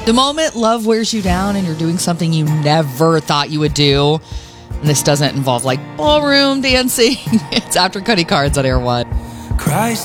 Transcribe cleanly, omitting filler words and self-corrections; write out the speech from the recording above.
The moment love wears you down and you're doing something you never thought you would do, and this doesn't involve like ballroom dancing, it's after Cuddy Cards on Air One. Christ